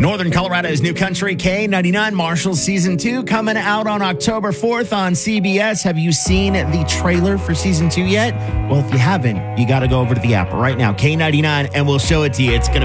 Northern Colorado's new country, K99 Marshall Season 2, coming out on October 4th on CBS. Have you seen the trailer for Season 2 yet? Well, if you haven't, you got to go over to the app right now, K99, and we'll show it to you. It's going to